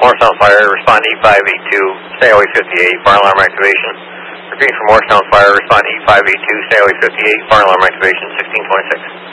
Morristown Fire, respond E582, stay away 58, fire alarm activation. Repeat for Morristown Fire, respond E582, stay away 58, fire alarm activation 1626.